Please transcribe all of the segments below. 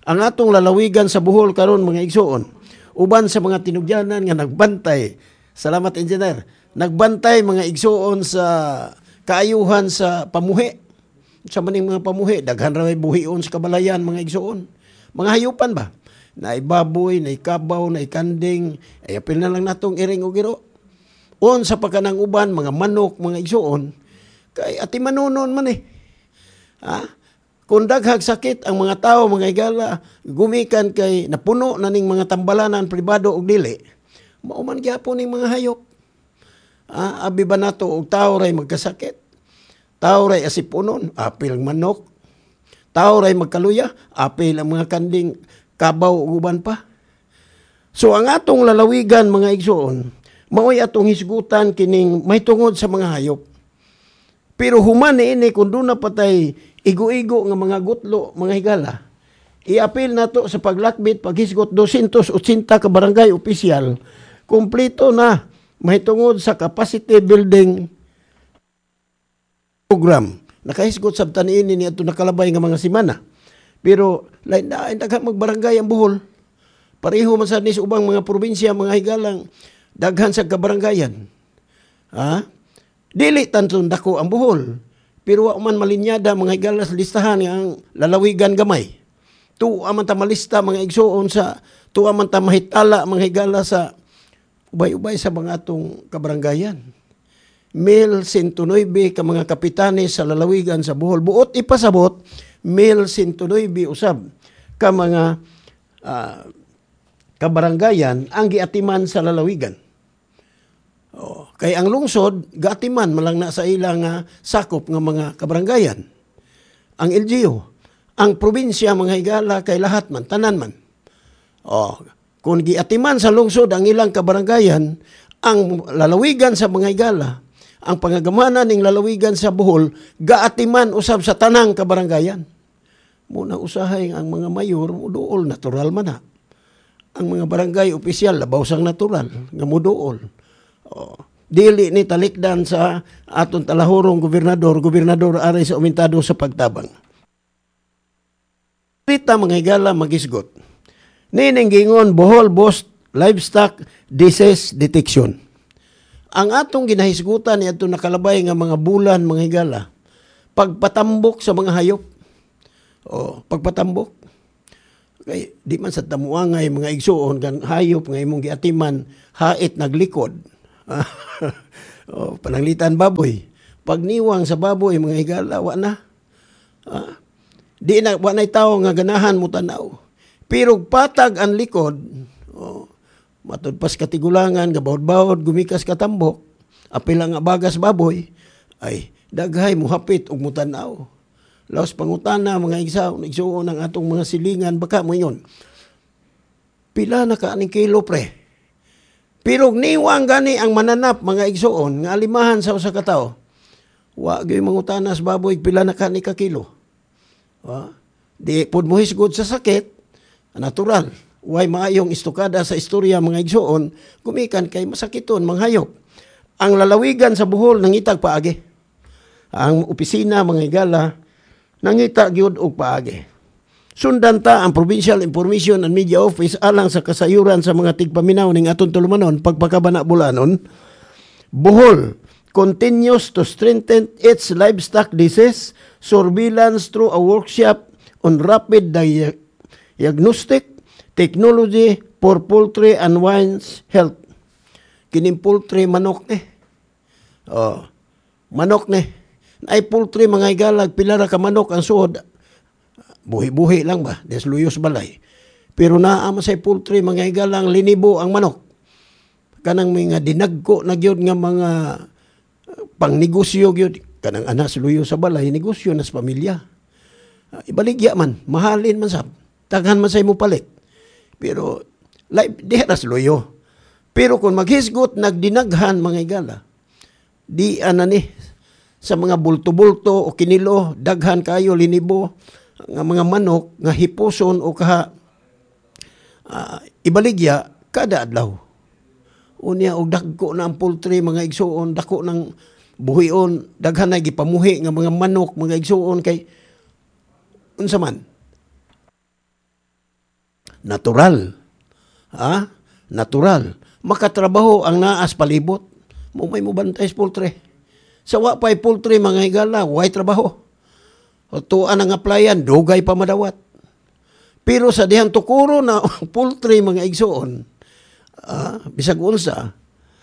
Ang atong lalawigan sa Bohol karon mga igsoon, uban sa mga tinugyanan nga nagbantay. Salamat, engineer. Nagbantay mga igsoon sa kaayuhan sa pamuhi. Sa maning mga pamuhi, daghan ra may buhion sa kabalayan mga igsoon. Mga hayupan ba? Na ibaboy, na ikabaw, na ikanding, ay apil na lang natong iring o giro. On sa pagkanang uban, mga manok, mga igsoon, kay ati manunon man eh. Kung daghag sakit ang mga tao, mga igala, gumikan kay napuno na ning mga tambalanan, pribado o dili, mauman gyapon ning mga hayop. Abi ba nato og tao ray magkasakit? Tao ray asipunon, apil manok. Tao ray magkaluya, apil ang mga kanding, kabaw ug uban pa. So ang atong lalawigan mga igsoon, mao'y atong hisgutan kining may tungod sa mga hayop. Pero human ini kung doon na patay igo-igo nga mga gutlo, mga higala, i-apil na to sa paglakbit, paghisgot 280 ka barangay opisyal, kumplito na mahitungod sa capacity building program. Nakahisgot sa taniin ni ito nakalabay nga mga simana. Pero lain na daghan magbarangay ang Bohol. Pareho man sa nis ubang mga probinsya, mga higalang daghan sa kabarangayan. Dili tanton dako ang Bohol. Pero wa man malinyada mga higala sa listahan nga ang lalawigan gamay. Tuwa man ta malista mga igsoon sa tuwa man ta mahitala mga higala sa ubay-ubay sa mga atong kabarangayan. 1,109 ka mga kapitanes sa lalawigan sa Bohol. Buot ipasabot 1,109 usab ka mga kabarangayan ang giatiman sa lalawigan. Kay ang lungsod, gaatiman malang na sa ilang sakop ng mga kabarangayan. Ang LGU, ang probinsya mga higala kay lahat man, tanan man. Kung giatiman sa lungsod ang ilang kabarangayan, ang lalawigan sa mga higala, ang pangagamanan ng lalawigan sa Bohol, gaatiman usab sa tanang kabarangayan. Muna usahay ang mga mayor, muduol, natural man na. Ang mga barangay opisyal, labaw sang natural, nga muduol. Dili ni talikdan sa aton talahurong gobernador aray sa umintado sa pagtabang. Rita mga higala magisgot. Nining gingon Bohol Bost Livestock Disease Detection. Ang atong ginahisgutan ni ato nakalabay nga mga bulan mga higala, pagpatambok sa mga hayop. Pagpatambok. Kay di man sa tamuangay mga igsuon kan hayop nga imong giatiman hait naglikod. Pananglitan baboy. Pag niwang sa baboy mga higala wa na. Di na wa nay tawo nga ganahan mo tanaw. Pero patag ang likod, matud pas katigulangan gabawod-bawod gumikas katambok, apil ang abagas baboy ay daghay mo hapit og mutanaw. Laos pangutana mga igsuon ang atong mga silingan baka mo yon. Pila na ka aning kilo pre? Pero niwang gani ang mananap mga igsuon nga alimahan sa usa ka tawo. Wa gyud mangutanas baboy pila na ka ni ka kilo. Di pud mo hisgod sa sakit, natural. Way maayong istukada sa istorya mga igsuon, gumikan kay masakiton manghayop. Ang lalawigan sa Bohol nangitag paagi. Ang opisina mga higala nangita gyud og paagi. Sundan ta ang Provincial Information and Media Office alang sa kasayuran sa mga tigpaminaw ning aton tulumanon pagpakabana-bulanon. Bohol continues to strengthen its livestock disease surveillance through a workshop on rapid diagnostic technology for poultry and swine health. Kining poultry manok ni. Manok ni. Ay poultry mga igalag pila ra ka manok ang suod. Buhi-buhi lang ba? Desluyos balay. Pero naama sa poultry, mga higalang linibo ang manok. Kanang mga dinagko na gyud nga mga pangnegosyo gyud. Kanang anas luyo sa balay, negosyo na sa pamilya. Ibaligya man, mahalin man sab. Taghan man sa imo palit. Pero, diheras luyo. Pero kung maghisgot, nagdinaghan mga higala, di anani, sa mga bulto-bulto o kinilo, daghan kayo, linibo, nga mga manok nga hipuson o ibaligya kada adlaw. Unya og dagko na ang poultry mga igsuon, dako ng buhion, daghan na gipamuhi nga mga manok mga igsuon kay unsa man. natural. Ha? Natural. Makatrabaho ang naas palibot. May mubantay sa poultry. Sa wapay poultry, mga higala, way trabaho. O tuan ang applyan, dugay pa madawat. Pero sa dihang tukuro na poultry, mga igsoon, bisag unsa,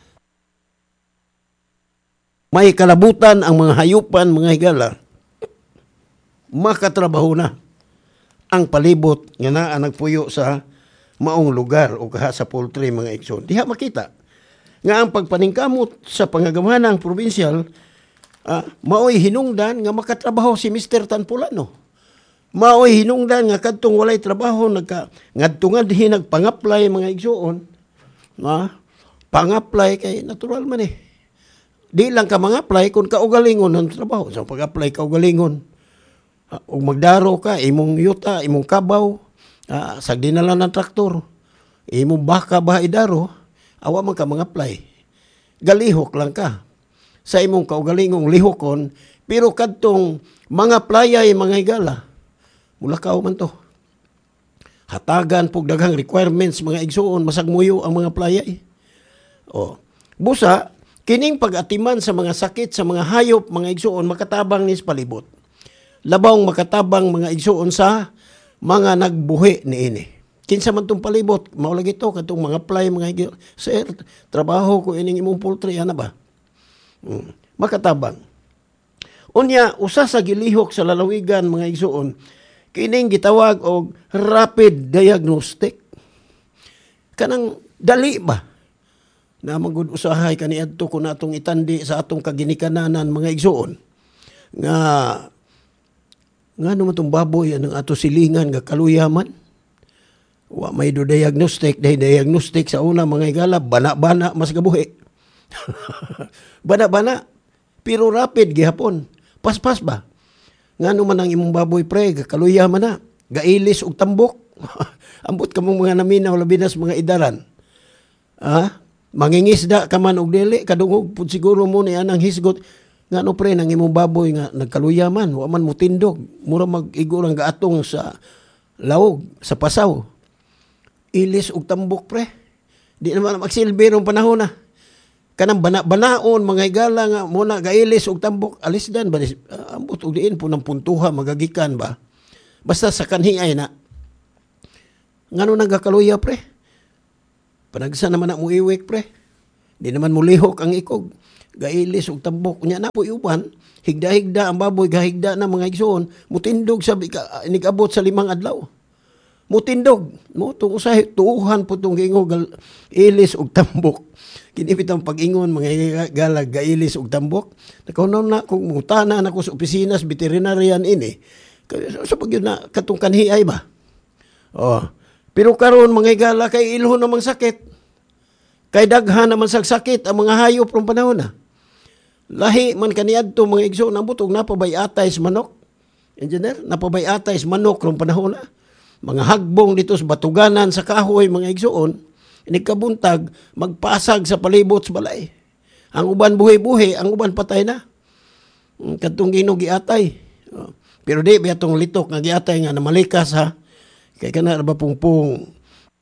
may kalabutan ang mga hayupan, mga higala, makatrabaho na ang palibot nga naa nagpuyo sa maong lugar o kaha sa poultry, mga igsoon. Diha makita nga ang pagpaningkamot sa pangagawanang probinsyal, maoy hinungdan nga makatrabaho si Mr. Tanpulano. Maoy hinungdan nga kadtong walay trabaho ngadtungad nagpang-apply, mga igsoon. Pang-apply kay natural man eh. Di lang ka mang-apply kung kaugalingon ang trabaho. So pag-apply kaugalingon, o magdaro ka, imong yuta, imong kabaw, sa dinala ng traktor, imong baka ba idaro, awa man ka mang-apply. Galihok lang ka. Sa imong kaugalingong lihokon, pero kadtong mga playay, mga higala, mulakaw man to. Hatagan pug daghang requirements, mga igsuon, masagmuyo ang mga playay. Busa, kining pag-atiman sa mga sakit sa mga hayop, mga igsuon, makatabang ni palibot. Labawng makatabang, mga igsuon, sa mga nagbuhi ni ini. Kinsa man tong palibot, maulagi to katong mga play, mga igsuon. Sir, trabaho ko ining imong poultry, ana ba? Makatabang. Unya, usa sa gilihok sa lalawigan, mga igsuon, kining gitawag og rapid diagnostic. Kanang dali ba? Na magud usahay kaniadto ko natong itandi sa atong kaginikananan, mga igsuon. Nga naman itong baboy, anong ato silingan, nga kaluyaman. Wa may do diagnostic, diagnostic sa una, mga igala, bana-bana, mas gabuhi. Bana-bana, pero rapid gihapon. Paspas ba? Nga naman ang imong baboy pre, kaluyaman na, gailis og tambok. Ambot ka mong mga naminaw, labinas mga idaran. Mangingisda ka man og dili, kadungog pud siguro mo ni anang hisgot. Nga no pre, nang imong baboy nga nagkaluyaman, wa man mo tindog, mura mag-igurang gaatong sa lawog, sa pasaw. Ilis og tambok pre. Di naman magsilbi rong panahon na. Kanang banaon, mga higala nga muna gailis og tambok, alisdan ba? Ambot og diin po ng puntuha, magagikan ba? Basta sa kanhi ay na. Nga no nagkakaluya pre? Panagsa naman na mo iwik pre. Di naman mo lihok ang ikog. Gailis og tambok. Nya na po iuban, higda-higda ang baboy, gahigda na mga igsoon, mutindog sa inigabot sa 5 adlaw. Mutindog. Mo itong usahay, tuuhan po itong gingog, ilis og tambok. Kinipit ang pag-ingon, mga galag, gailis og tambok. Nakaunaw na, kung mutana na ko sa opisines, veterinarian ini. So pag yun na, katong kanhiay ba? Pero karon mga igala, kay ilho namang sakit. Kay daghan naman sa sakit ang mga hayop rong panahon na. Lahi man kaniadto mga igsoon, ang butog napabayatay sa manok. Engineer, napabayatay sa manok rong panahon na. Mga hagbong dito sa batuganan sa kahoy, mga igsoon, inikabuntag, magpasag sa palibot sa balay. Ang uban buhi-buhi, ang uban patay na. Katong ginog giatay. Pero di, biatong litok nga giatay nga namalikas ha. Kaya kana ba pungpung,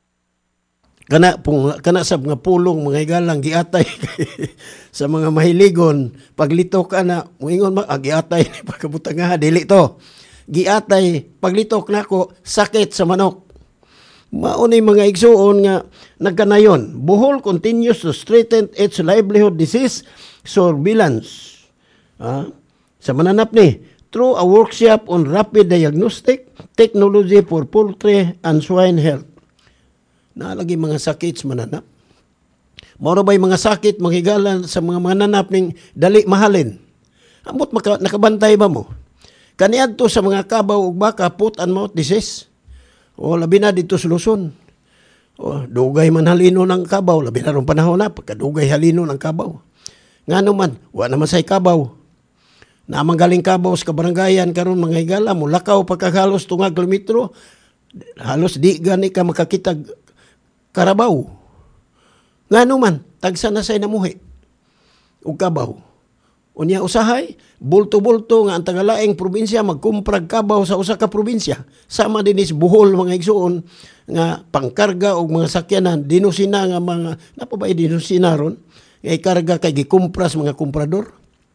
kana sa mga pulong, mga igalang giatay sa mga mahiligon, paglitok ka na, muingon giatay, pagkabutang nga, dili to. Giatay, paglitok na ko, sakit sa manok. Maunay mga igsuon nga nagkanayon. Bohol continues to strengthen its livelihood disease surveillance. Sa mananap ni, through a workshop on rapid diagnostic technology for poultry and swine health. Naalagi mga sakit sa mananap. Maura ba'y mga sakit, maghigalan sa mga mananap ning dali mahalin? Ambot nakabantay ba mo? Kaniadto sa mga kabaw ug baka, foot and mouth disease. O labi na dito sa Luzon. O dugay man halino ng kabaw, labi na rong panahon na, pagkadugay halino ng kabaw. Nga naman, wa naman say kabaw. Namang galing kabaw sa kabarangayan karon mga higala, mulakaw pagkakalos tunga kilometro, halos di gani ka makakitag karabaw. Nga naman, tagsa na say namuhi. O kabaw. Unya usahay, bulto-bulto nga ang tagalaing probinsya magkumprag kabaw sa usa ka probinsya. Sama dinis Bohol mga igsuon nga pangkarga og mga sakyanan, dinusina nga mga, napabay dinusina ron, nga ikarga kay gikumpras mga kumprador.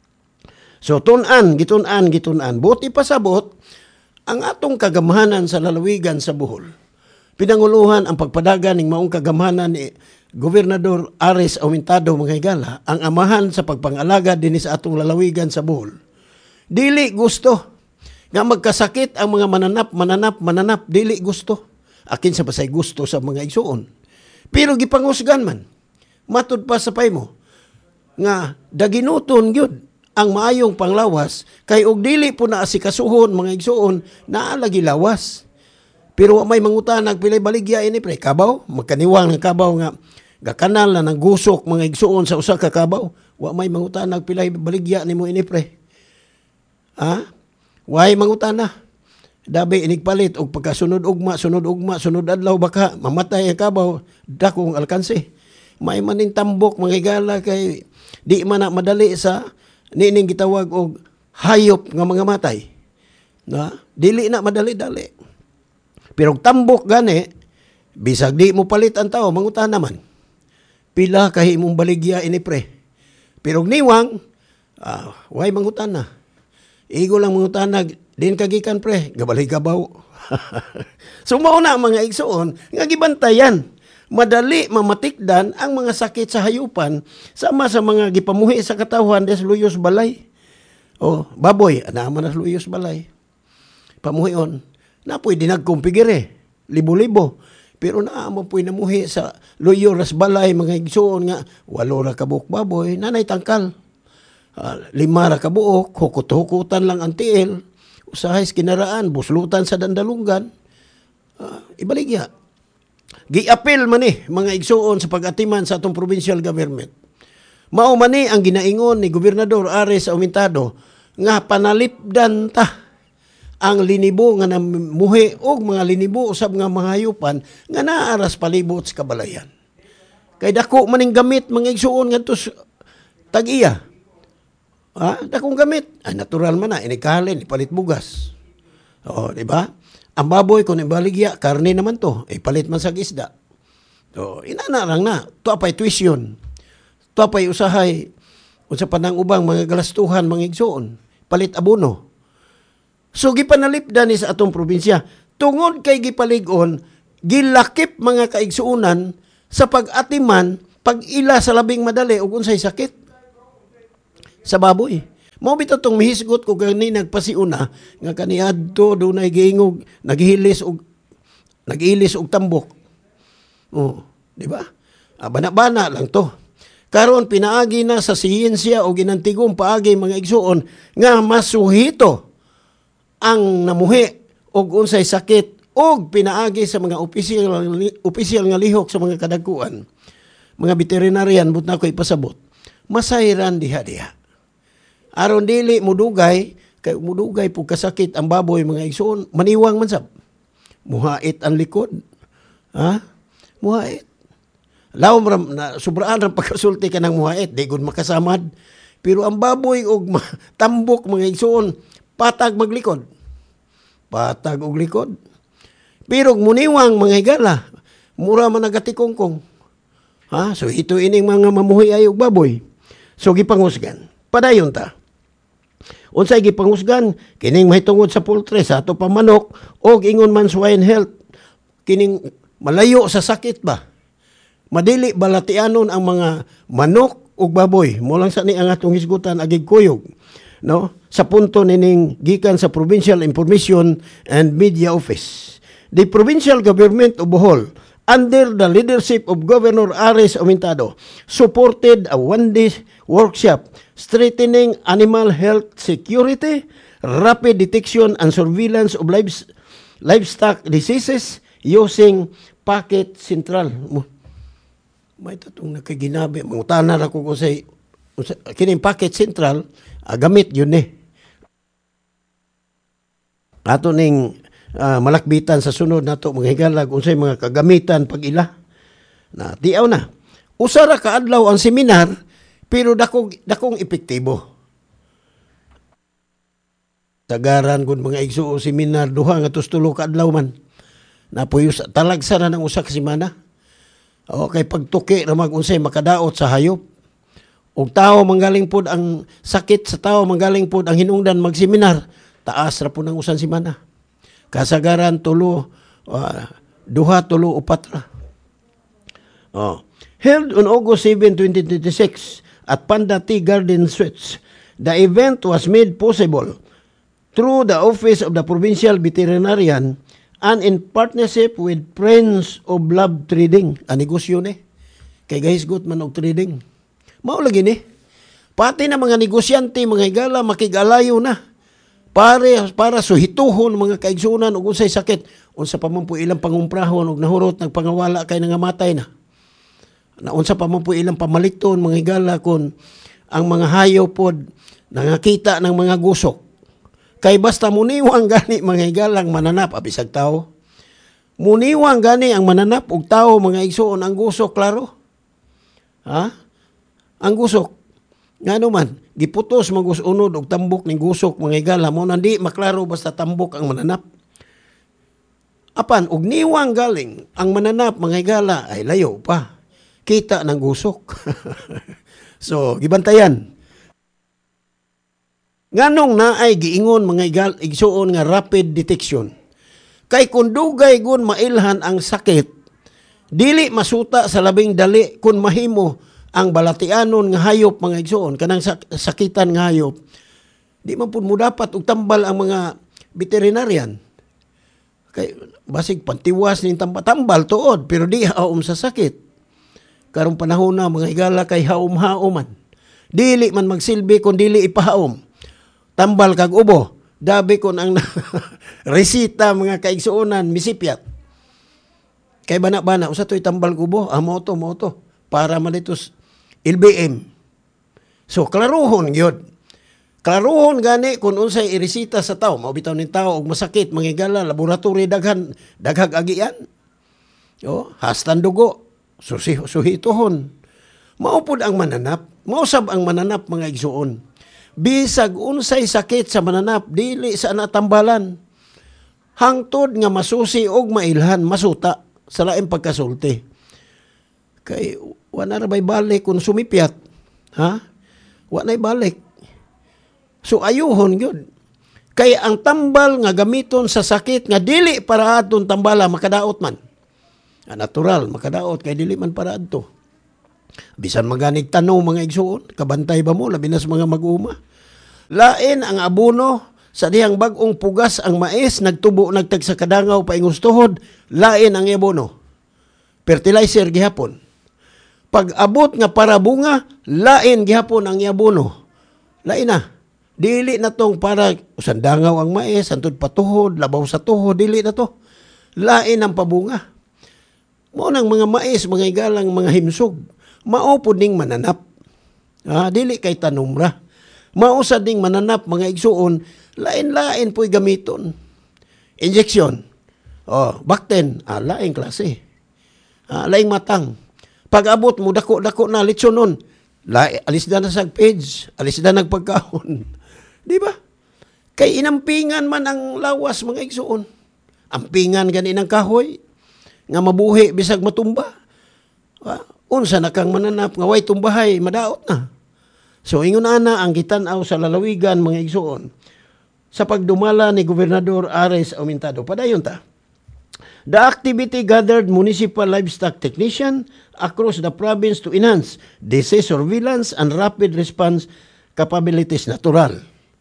So gitunan. Buti pasabot, ang atong kagamahanan sa lalawigan sa Bohol. Pinanguluhan ang pagpadagan ng maong kagamahanan ni Gobernador Ares Aumentado mga higala, ang amahan sa pagpangalaga din sa atong lalawigan sa Bohol. Dili gusto nga magkasakit ang mga mananap, dili gusto. Akin sa pasay gusto sa mga igsuon. Pero gipangusgan man, matud pa sa pay mo, nga daginuton gyud ang maayong panglawas, kay og dili po na asikasuhon mga igsuon, naalagi lawas. Pero may mangutanag pilay baligya ini pre, kabaw, magkaniwang ng kabaw nga, gakanal na ng gusok mga igsuon sa usa ka kabaw, wa may mangutanag pilay baligya nimo ini pre. Ha? Way mangutana. Dabi inigpalit og pagkasunod ugma, sunod adlaw baka mamatay ang kabaw, dakong alkanse. May maning tambok mga higala kay di man na madali sa nining gitawag og hayop nga mga matay. Na, dili na madali-dali. Pero tambok gani, bisag di mo palit ang tao, mangutan naman. Pila kahi mong baligya ini pre. Pero niwang, way mangutan na. Igo lang mangutan na, din kagikan pre, gabalay gabaw. So mauna mga igsuon, nga gibantayan. Madali mamatikdan ang mga sakit sa hayupan sama sa mga gipamuhi sa katawhan des luyos balay. O, baboy, anaman na luyos balay. Pamuhion. Na pwede nagkumpigire, libo-libo. Pero naamo po'y namuhi sa luyo ras balay, mga igsuon nga, 8 ra kabuok baboy, nanay tangkal. 5 ra kabuok, hukut-hukutan lang ang tiil, usahay kinaraan, buslutan sa dandalunggan, ibaligya. Giapil man mga igsuon sa pag-atiman sa atong provincial government. Mao man ang ginaingon ni Gobernador Ares Aumentado nga panalipdan ta ang linibo nga namuhi og mga linibo usab nga mga hayupan nga naaras palibot sa kabalayan. Kay dako maning gamit mga igsuon ngadto tag-iya. Dakong gamit. Natural man na, inikalin, ipalit bugas. O, di ba? Ang baboy kung ibaligya, karne naman to, ipalit man sa isda. So, inana lang na. Ito apay tuition. Ito apay usahay, sa panang ubang mga galastuhan, mga igsuon, palit abono. So, gipanalipdan ni sa atong probinsya. Tungod kay gipaligon, gilakip mga kaigsuunan sa pag-atiman, pag-ila sa labing madali, ug unsay sakit sa baboy. Mao bitaw tong mihisgot ko kani nagpasiuna nga kaniadto dunay giingog, naghilis og tambok. Oh, di ba? Bana-bana lang to. Karon pinaagi na sa siyensya o ginantigong paagi mga igsuon nga masuhito ang namuhi og unsay sakit og pinaagi sa mga opisyal nga lihok sa mga kadagkuan. Mga veterinarian but na ko ipasabot. Masayran diha-diha. Aron dili mudugay, kay mudugay po kasakit ang baboy mga igsoon, maniwang man sab. Muhait ang likod. Muhait. Lawom ram na sobraan ram pagkasulti ka ng muhait, di gud makasamad. Pero ang baboy og tambok mga igsoon, patag maglikod. Patag og likod. Pero muniwang mga higala, mura man nagatikongkong. So ito ining mga mamuhi ay og baboy. So gipangusgan. Padayon ta. Unsay gipangusgan, kining mahitungod sa poultry sa ato pamanok o ingon man swine health, kining malayo sa sakit ba? Madili balatianon ang mga manok ug baboy. Mo lang sa ni ang atong hisgutan agig kuyog. No? Sa punto nining gikan sa Provincial Information and Media Office. The provincial government of Bohol, under the leadership of Governor Ares Aumentado, supported a one-day workshop strengthening animal health security, rapid detection and surveillance of livestock diseases using Packet Central. May tatong nakaginabi. Mangutanan ako kung say, kining Packet Central, gamit yun Ato ning malakbitan sa sunod nato mga higalag unsay mga kagamitan pag ila na tiaw na usara ka adlaw ang seminar pero dakong epektibo Kasagaran gud mga igsuo seminar duha nga tulo ka adlaw man. Napuyo talagsa na ng usa ka semana. O kay pagtuki ra mag-unsay makadaot sa hayop. Og tao manggaling pod ang sakit sa tao manggaling pod ang hinungdan magseminar, taas ra po ng usan semana. Kasagaran duha, tulo, upat ra. Held on August 7, 2026 at Panda Tea Garden Suites, the event was made possible through the Office of the Provincial Veterinarian and in partnership with Friends of Love Trading. Ang negosyo ni. Kay gahisgot man og trading. Mao lagi ni. Pati na mga negosyante, mga higala, makigalayo na. Para suhituhon mga kaigsunan og unsay sakit. Unsa pa man po ilang pangumprahon og nahurot nagpangawala kay nangamatay na. Unsa pa man po ilang pamalikton mga higala kon ang mga hayop pod nangakita ng mga gusok. Kay basta muniwang gani mga higalang mananap abisag tao. Muniwang gani ang mananap og tao mga igsuon ang gusok klaro. Ha? Ang gusok, nga naman, giputos magusunod og tambok ng gusok mga higala mo nandi maklaro basta tambok ang mananap. Apan, og niwang galing ang mananap mga higala ay layo pa. Kita ng gusok. So, gibantayan. Nganong na ay giingon mga igsuon nga rapid detection. Kay kung dugay gun mailhan ang sakit, dili masuta sa labing dali kung mahimo ang balatianon nga hayop mga igsuon, kanang sakitan nga hayop, di man po mo dapat og tambal ang mga veterinarian. Kay basig pantiwas ning tambal tuod, pero di haom sa sakit. Karong panahon na mga higala kay haom-haoman. Dili man magsilbi kung dili ipahaom. Tambal kag ubo, dabi kon ang resita mga kaigsuonan misipyat. Kay bana-bana usa toy tambal kubo, moto para malitos LBM. So klaruhon gyud. Klaruhon gani kung unsay iresita sa tao, maubitaw ning tao og masakit mga higala, laboratory daghag agian. Hastan dugo, suhituhon. Maupod ang mananap, mausab ang mananap mga igsuon. Bisag unsay sakit sa mananap, dili sa natambalan. Hangtod nga masusi og mailhan, masuta sa laing pagkasulti. Kay wala na bay balik kung sumipyat. Ha? Wala na balik. So ayuhon yun. Kay ang tambal nga gamiton sa sakit nga dili para aton tambala makadaot man. Natural, makadaot kay dili man para adto. Bisan maganig tanong mga igsuon, kabantay ba mo labi na sa mga mag-uma? Lain ang abono sa dihang bag-ong pugas ang mais nagtubo nagtag sa kadangaw paingos tuhod, lain ang abono. Fertilizer gihapon. Pag abot nga para bunga, lain gihapon ang abono. Lain na. Dili na tong para usandangaw ang mais, antod patuhod, labaw sa tuhod, dili na to. Lain ang pabunga. Mo nang mga mais, mga igalang, mga himsog, maupod ning mananap. Dili kay tanumra. Mausad ding mananap mga igsuon, lain-lain po'y gamiton. Injection. Bakten, laing klase. Laing matang. Pag abot mo, dako-dako na litsonon. Alis na sa page, alis na nagpagkaon. Di ba? Kay inampingan man ang lawas mga igsuon. Ampingan gani ng kahoy, nga mabuhi bisag matumba. Unsa na kang mananap, nga way tumbahay, madaot na. So, ingon ana ang gitanaw sa lalawigan mga igsuon sa pagdumala ni Gobernador Ares Aumentado. Padayon ta. The activity gathered municipal livestock technician across the province to enhance disease surveillance and rapid response capabilities natural.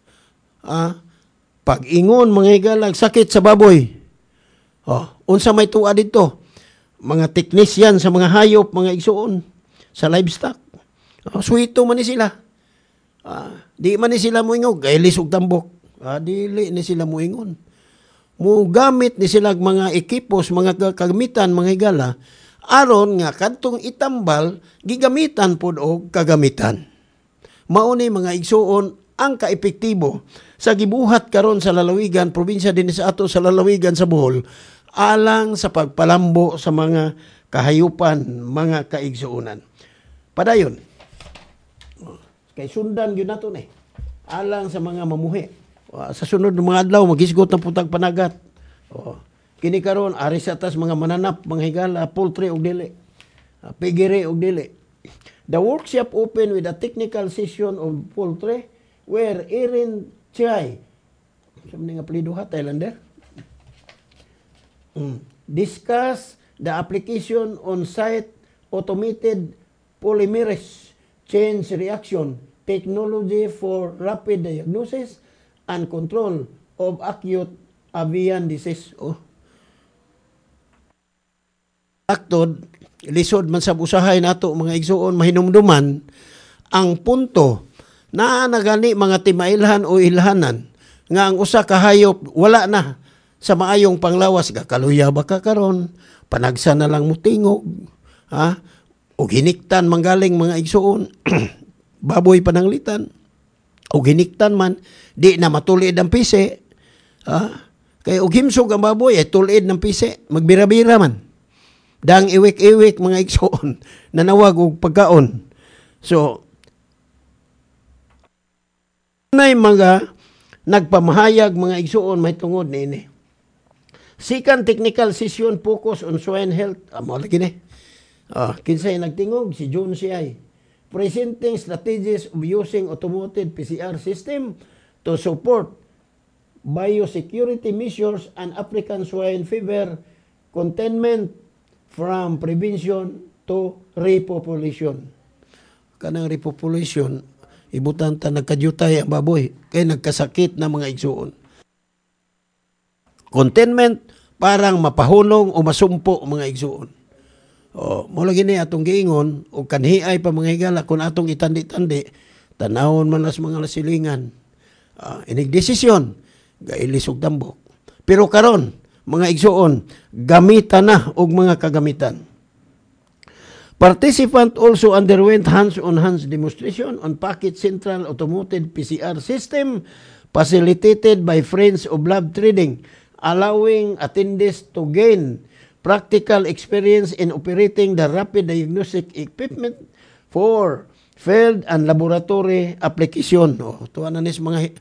Pag-ingon mga higalag, sakit sa baboy. Unsa may tuwa dito? Mga technician sa mga hayop, mga igsuon sa livestock. Suwito man ni sila. Di man ni sila muingog, gailis og tambok. Dili ni sila muingon. Mugamit ni sila mga ekipos, mga kagamitan, mga higala, aron nga kadtong itambal, gigamitan pod og kagamitan. Mao ni mga igsuon ang kaepektibo sa gibuhat karon sa lalawigan, probinsya din sa ato sa lalawigan sa Bohol, alang sa pagpalambo sa mga kahayupan, mga kaigsuonan. Padayon. Kay sundan yun nato alang sa mga mamuhi. Sa sunod ng mga adlaw maghisgot ng putag panagat. Kini karon ari sa atas mga mananap, mga higala, poultry og dili. Pigiri og dili. The workshop opened with a technical session of poultry where Erin Chai, sa mga apelido ha, Thailander, discuss the application on-site automated polymerase chain reaction technology for rapid diagnosis and control of acute avian disease. Aktod, lisod man sa usahay nato mga igsuon mahinumduman ang punto na nagani mga timailhan o ilhanan nga ang usa ka hayop wala na sa maayong panglawas, kaluya ba ka karon, panagsa na lang mutingog, o hiniktan manggaling mga igsuon, baboy pananglitan, o hiniktan man, di na matulid ang pisi, kaya og himsog ang baboy, tulid ng pisi, magbira-bira man, dang iwik-iwik mga igsuon, nanawag og pagkaon. So, may mga nagpamahayag mga igsuon may tungod nini. Second technical session focus on swine health. Amo lagi ni. Kinsay nagtingog si John CI. Presenting strategies of using automated PCR system to support biosecurity measures and African swine fever containment from prevention to repopulation. Kanang repopulation, ibutan ta nagkadyutay ang baboy kay nagkasakit na mga igsuon. Containment parang mapahunong o masumpo mga igsuon. Mo lagi ni atong giingon o kanhiay pa mga higala kung atong itandi-tandi tanawon man las mga lasilingan. Inig desisyon gailisog tambok. Pero karon mga igsuon gamitan na og mga kagamitan. Participant also underwent hands-on-hands demonstration on Packet Central Automated PCR System facilitated by Friends of Lab Trading, allowing attendees to gain practical experience in operating the rapid diagnostic equipment for field and laboratory application. Tuwan na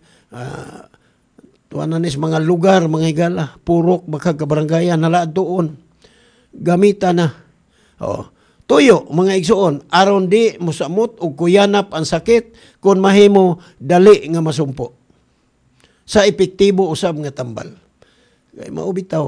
nis mga lugar, mga higala, purok, makagabaranggayan, nalaad doon. Gamitan na. Tuyo, mga igsuon, aron di musamot o kuyanap ang sakit kung mahimo dali nga masumpo. Sa epektibo usab nga tambal. Kaya maubitaw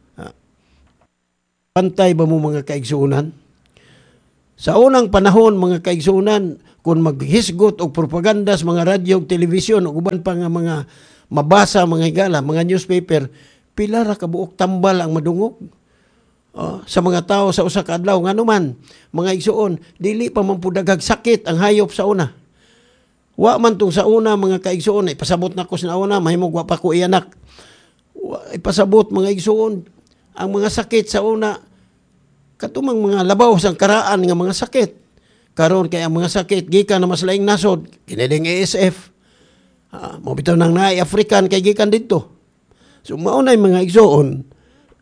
pantay ba mo mga kaigsuunan? Sa unang panahon mga kaigsuunan, kung maghisgot o propagandas mga radyo o telebisyon o uban pa nga mga mabasa mga higala, mga newspaper, pila ra kabuok tambal ang madungog. Sa mga tao sa usa ka adlaw nga naman mga igsuon dili pa man pudagag sakit ang hayop sa una. Wa man tong sa una mga kaigsuon ipasabot nako sa una mahimog wa pa ko iyanak. Ipasabot mga igsuon ang mga sakit sa una katumang mga labaw sang karaan nga mga sakit. Karon kay ang mga sakit gikan na mas laing nasod kiniding ASF. Mo bitaw nang naay African kay gikan didto. So maunay mga igsuon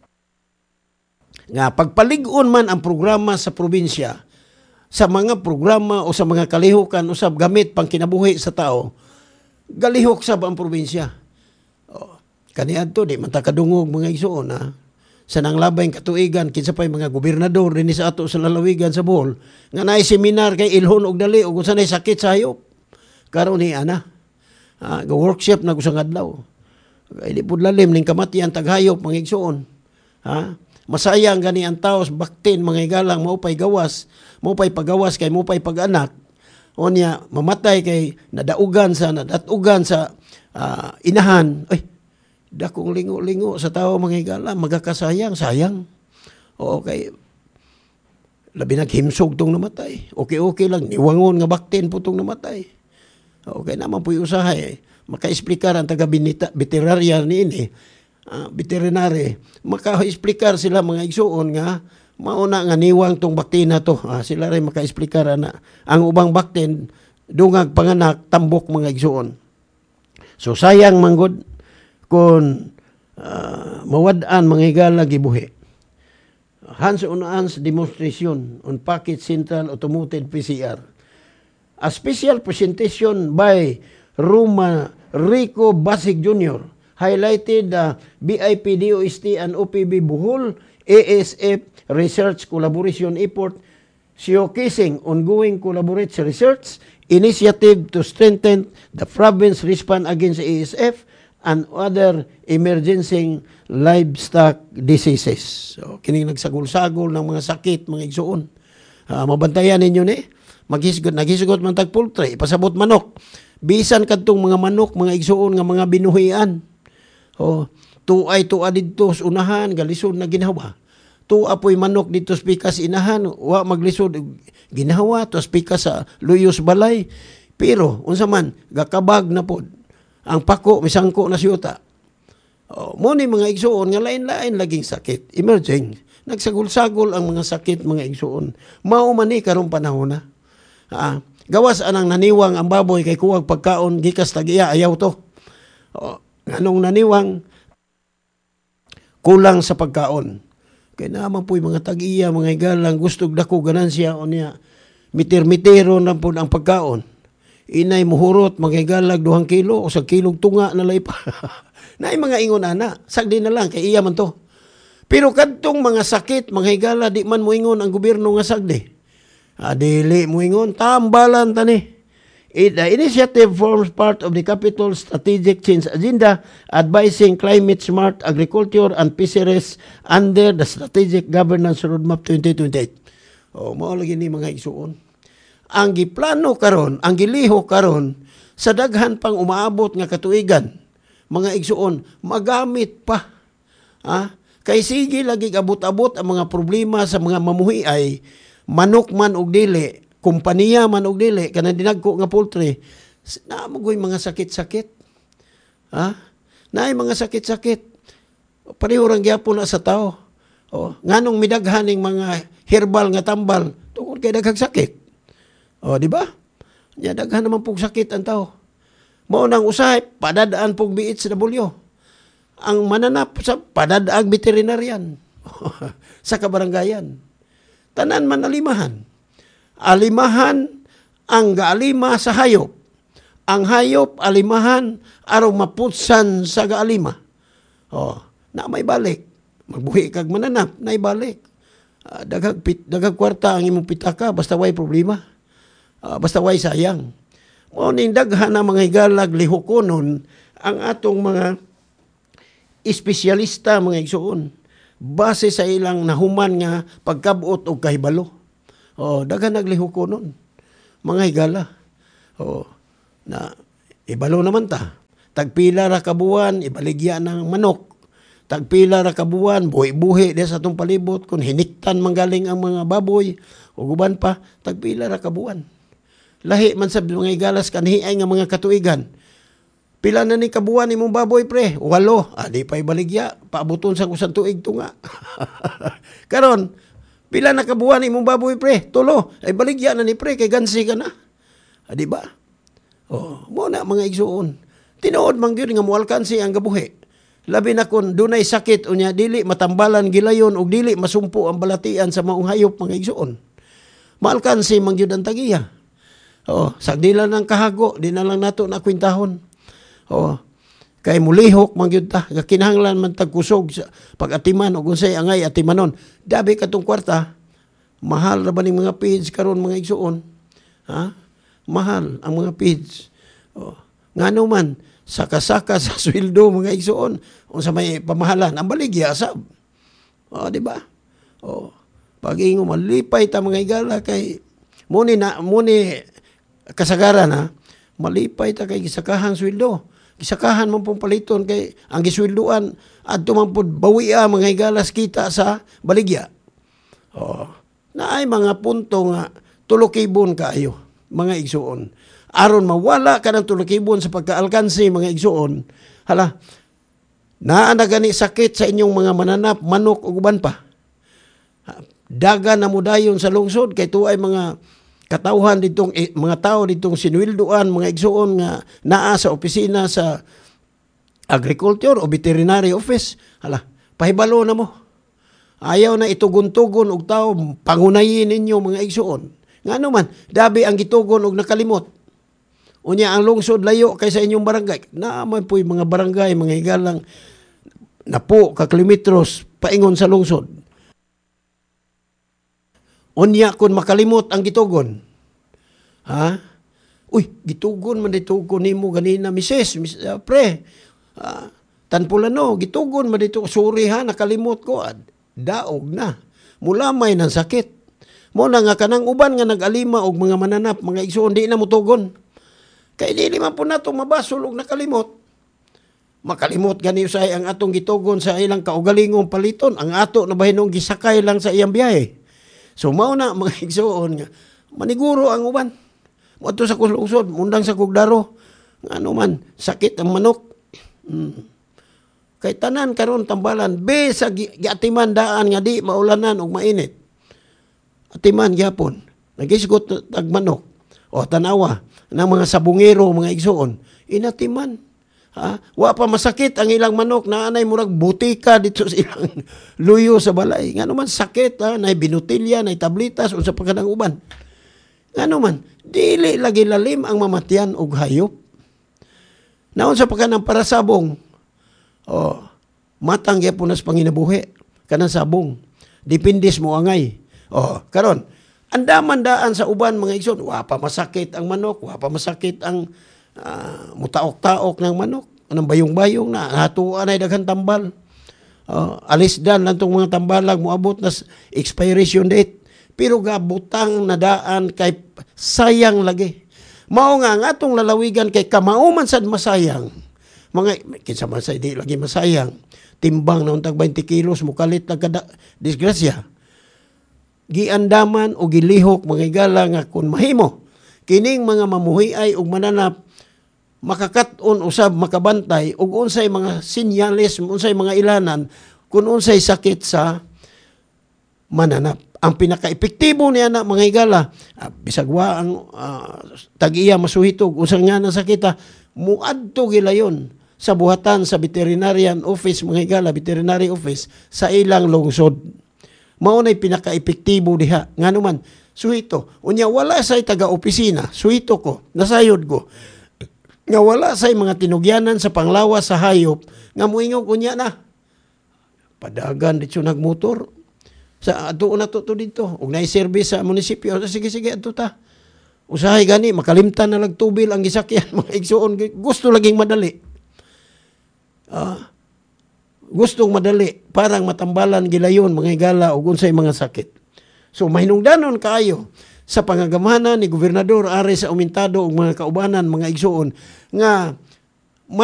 nga pagpalig-on man ang programa sa probinsya sa mga programa o sa mga kalihukan usab gamit pang kinabuhi sa tao, galihok sab ang probinsya. Kaniadto di man ta kadungog mga igsuon sa nang labayng katuigan kinsa pay mga gobernador dinhi sa ato sa lalawigan sa Bohol nga naay seminar kay ilhon og dali ug unsa nay sakit sa hayop. Karon ni ana go workshop na usang adlaw. Kay di pud lalim ning kamatian taghayop mga igsuon. Masayang gani ang taos baktin mga igalang maupay gawas, maupay pagawas kay maupay pag-anak. Onya mamatay kay nadatugan sa inahan. Ay, dakong lingo-lingo sa tao mga igala, magakasayang, sayang. Okay. Labi naghimsog tong namatay. Okay lang, niwangon nga baktin po tong namatay. Okay naman po yung usahay. Maka-explicar ang taga-veterarya ni ini. Veterinary, maka-explicar sila mga igsuon nga mauna nga niwang tong baktina to. Sila rin maka-explicar na ang ubang baktin dungag panganak tambok mga igsuon. So sayang manggod kung mawad-an mga higala gibuhi. Hands-on-hands demonstration on Packet Central Automated PCR. A special presentation by Ruma Rico Basig Jr. highlighted the BIP, DOST, and OPB Bohol ASF research collaboration effort showcasing ongoing collaborative research initiative to strengthen the province response against ASF and other emerging livestock diseases. So, kining nagsagol-sagol ng mga sakit, mga igsuon. Mabantayan ninyo ni. Naghisgot man tag poultry, pasabot manok. Bisan kadtong mga manok, mga igsuon nga mga binuhian. Tuay dito sa unahan, galisod na ginawa. Apoy manok dito sa pikas inahan, wa maglisod ginawa, to pikas sa luyos balay. Pero, unsa man, gakabag na pod. Ang pako, misangko na siyuta. Muna mga igsuon, nga lain-lain laging sakit. Emerging. Nagsagol-sagol ang mga sakit, mga igsuon. Maumani karong panahon na. Gawas anang naniwang ang baboy kay kuwag pagkaon, gikas tagiya, ayaw to. Anong naniwang, kulang sa pagkaon. Kaya naman po'y mga tag-iya, mga igalang, gustog dako ganansya o niya, mitir-mitiro na po ang pagkaon. Inay muhurot, mga igalag 2 kilo o 1 kilong tunga na lay pa. Naay mga ingon ana, sagdi na lang, kay iya man to. Pero kadtong mga sakit, mga higala, di man mo ingon ang gobyerno nga sagdi. Dili mo ingon, tambalan tani. The initiative forms part of the Capital Strategic Change Agenda advising climate-smart agriculture and fisheries under the Strategic Governance Roadmap 2028. Mao lagi ni mga igsuon. Ang giplano karon, ang giliho karon, sa daghan pang umaabot nga katuigan, mga igsuon, magamit pa. Kay sige lagi abot-abot ang mga problema sa mga mamuhi ay manok man og dili, kumpanya man og dili, kanang dinagko nga poultry, naamoy mga sakit-sakit. Naay mga sakit-sakit. Pareho rang gyapon na sa tao. Nganong midaghaning mga herbal nga tambal tungod kay daghang sakit. Di ba? Nya daghan naman pug sakit ang tao. Mao nang usahay padadaan pug biit sa W. Ang mananap sa padadaag veterinarian sa kabaranggayan. Tanan man alimahan. Alimahan ang gaalima sa hayop. Ang hayop alimahan aron maputsan sa gaalima. Na may balik. Magbuhi kag mananap, na ibalik. Daghang kwarta ang imong pitaka basta way problema. Basta way sayang. Mao ning daghan na mga higalag lihukonon ang atong mga espesyalista, mga igsuon, base sa ilang nahuman nga pagkabuot og kahibalo. Daghan naglihukonon mga higala. Na ibalo naman ta. Tagpila ra kabuan, ibaligya ng manok. Tagpila ra kabuan, buhi-buhi di sa atong palibot kung hiniktan manggaling ang mga baboy o guban pa, tagpila ra kabuan. Lahi man sa mga igalas kanhiay nga mga katuigan. Pila na ni kabuan imong baboy pre? 8. Di pa ibaligya, paabuton sa kusang tuig tunga. Karon, pila na kabuan imong baboy pre? 3. Ay baligya na ni pre kay gansi ka na. Di ba? Mo na mga igsuon. Tinuod man gyud nga moalkansi ang gabuhi. Labi na kun dunay sakit unya dili matambalan gilayon ug dili masumpo ang balatian sa maong hayop, mga igsuon. Maalkansi man gyud ang tagiya. Sagdila ng kahago, di na lang nato na kwintahon. Kay mulihok man gyud ta, kinahanglan man tagkusog sa pag-atiman ug unsay angay atimanon. Dabi katong kwarta, mahal ra ba ning mga feeds karon, mga igsuon? Mahal ang mga feeds. Ngano man saka-saka sa sweldo, mga igsuon, unsa may pamahalan ang baligya sab. Di ba? Pag-ingo malipay ta mga igala kay muni kasagaran malipay ta kay gisakahan sweldo. Gisakahan man pong paliton kay ang gisweldoan adto man pud bawiya mga igalas kita sa baligya. Naay mga punto nga tulokibon kaayo, mga igsuon. Aron mawala ka ng tulokibon sa pagkaalkansi, mga igsuon, naa na gani sakit sa inyong mga mananap, manok ug uban pa. Daga na mudayon sa lungsod kay tuay mga katawhan ditong mga tao ditong sinwilduan, mga igsuon nga naa sa opisina sa agriculture o veterinary office. Pahibalo na mo. Ayaw na itugon-tugon og tao, pangunayin ninyo, mga igsuon. Ngano man, dabi ang gitugon og nakalimot. Unya ang lungsod layo kaysa inyong barangay. Naman po yung mga barangay, mga higalang na po ka kilometros paingon sa lungsod. Unya kung makalimot ang gitugon. Ha? Uy, gitugon man ditugon nimo ganina misis, pre. Tanpulano, gitugon man dito, sorry ha, nakalimot ko. Daog na. Mulamay ng sakit. Mo na nga kanang uban nga nag-alima og mga mananap, mga igsoon, di na mutugon. Kay di man po nato mabasol og nakalimot. Makalimot gani usay ang atong gitugon sa ilang kaugalingong paliton. Ang ato na bahinong gisakay lang sa iyang biyahe. So mao na mga igsoon nga maniguro ang uban. Moadto sa kulungsod, mundang sa kugdaro. Ano man, sakit ang manok. Kay tanan karon tambalan sa giatiman daan nga di maulanan og mainit. Atiman gyapon. Nagisgot tag manok. O tanawa ng mga sabungero, mga igsoon, inatiman. Ha? Wa pa masakit ang ilang manok na anay murag butika dito sa ilang luyo sa balay. Ngano man sakit, ha? Nay binutilya, nay tablitas unsa pa kanang uban. Ngano man, dili lagi lalim ang mamatyan og hayop. Naon sa pa kanang parasabong. Matang gyapon nas panginabuhi kanang sabong. Dipindis mo angay. Karon, andaman daan sa uban mga igsoon, wa pa masakit ang manok, wa pa masakit ang mutaok-taok ng manok, anong bayong-bayong na, hatuan ay daghang tambal. Alisdan lang itong mga tambalag, moabot na expiration date. Pero gabutang na daan kay sayang lagi. Mao nga nga itong lalawigan kay kamauman sad masayang. Mga, kinsa man sa di lagi masayang. Timbang na untag 20 kilos, mukalit na kada disgrasya. Giandaman o gilihok mga igala nga kung mahimo. Kining mga mamuhiay o mananap, makakaton usab makabantay ug unsay mga sinyales, unsay mga ilanan kung unsay sakit sa mananap. Ang pinaka-epektibo niya na mga higala, bisag wa ang tag-iya masuhitog unsang nga na sakita, muadto gilayon sa buhatan sa veterinarian office, mga higala, veterinary office sa ilang lungsod. Mao nay pinaka-epektibo diha. Ngano man, suhito. Unya wala say taga-opisina, suhito ko, nasayod ko. Nga wala say mga tinugyanan sa panglawas sa hayop, nga muingog unya na. Padagan dito nagmotor. Sa ato na to dito. Ug naay service sa munisipyo. Sige, ato ta. Usahay gani, makalimtan na nagtubil ang gisakyan. Mga igsuon, gusto laging madali. Gustong madali. Parang matambalan gilayon, mga higala, o unsay mga sakit. So, mahinungdanon kaayo sa pangagamanan ni Gobernador Ares sa Umintado o mga kaubanan, mga igsuon, nga